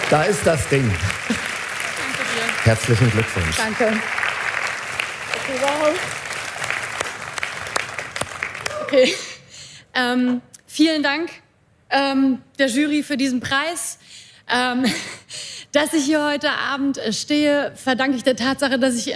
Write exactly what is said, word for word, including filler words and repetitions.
Da ist das Ding. Danke dir. Herzlichen Glückwunsch. Danke. Okay, wow. Okay. Ähm, vielen Dank ähm, der Jury für diesen Preis. Ähm, dass ich hier heute Abend stehe, verdanke ich der Tatsache, dass ich